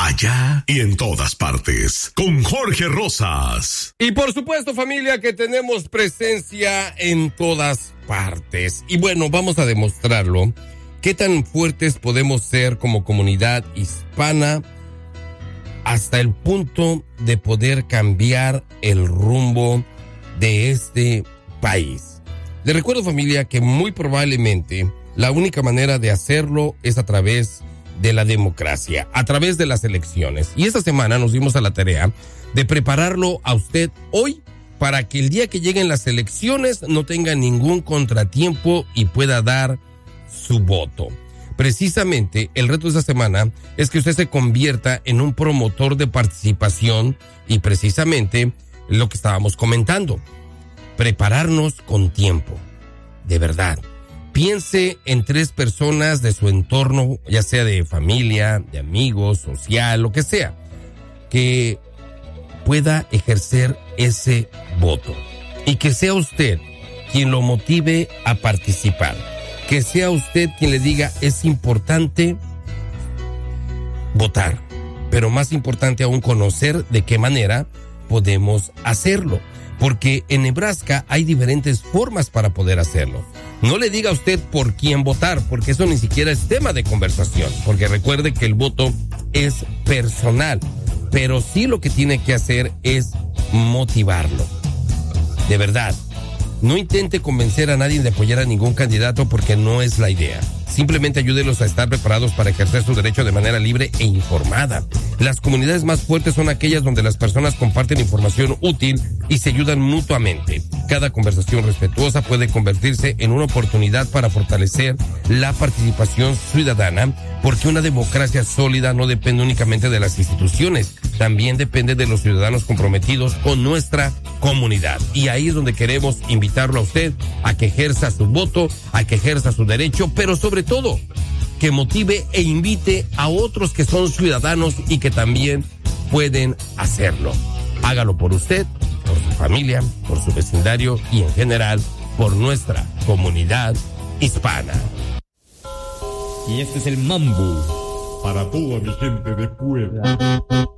allá y en todas partes, con Jorge Rosas. Y por supuesto, familia, que tenemos presencia en todas partes. Y bueno, vamos a demostrarlo. ¿Qué tan fuertes podemos ser como comunidad hispana hasta el punto de poder cambiar el rumbo de este país? Les recuerdo, familia, que muy probablemente la única manera de hacerlo es a través de la democracia, a través de las elecciones. Y esta semana nos dimos a la tarea de prepararlo a usted hoy para que el día que lleguen las elecciones no tenga ningún contratiempo y pueda dar su voto. Precisamente el reto de esta semana es que usted se convierta en un promotor de participación y precisamente lo que estábamos comentando, prepararnos con tiempo, de verdad. Piense en 3 personas de su entorno, ya sea de familia, de amigos, social, lo que sea, que pueda ejercer ese voto y que sea usted quien lo motive a participar. Que sea usted quien le diga, es importante votar, pero más importante aún conocer de qué manera podemos hacerlo, porque en Nebraska hay diferentes formas para poder hacerlo. No le diga a usted por quién votar, porque eso ni siquiera es tema de conversación, porque recuerde que el voto es personal, pero sí lo que tiene que hacer es motivarlo. De verdad. No intente convencer a nadie de apoyar a ningún candidato porque no es la idea. Simplemente ayúdelos a estar preparados para ejercer su derecho de manera libre e informada. Las comunidades más fuertes son aquellas donde las personas comparten información útil y se ayudan mutuamente. Cada conversación respetuosa puede convertirse en una oportunidad para fortalecer la participación ciudadana, porque una democracia sólida no depende únicamente de las instituciones, también depende de los ciudadanos comprometidos con nuestra comunidad. Y ahí es donde queremos invitarlo a usted a que ejerza su voto, a que ejerza su derecho, pero sobre todo que motive e invite a otros que son ciudadanos y que también pueden hacerlo. Hágalo por usted, por su familia, por su vecindario y en general por nuestra comunidad hispana. Y este es el mambo para toda mi gente de Puebla.